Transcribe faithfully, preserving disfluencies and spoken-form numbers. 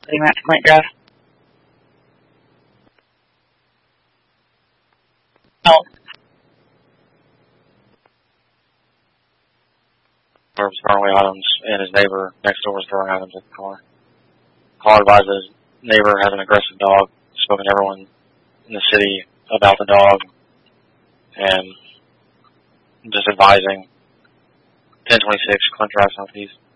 City Mount Point Drive. Oh. Was throwing away items, and his neighbor next door was throwing items at the car. Caller advises his neighbor has an aggressive dog, spoken to everyone in the city about the dog, and just advising ten twenty-six Clint Drive Southeast.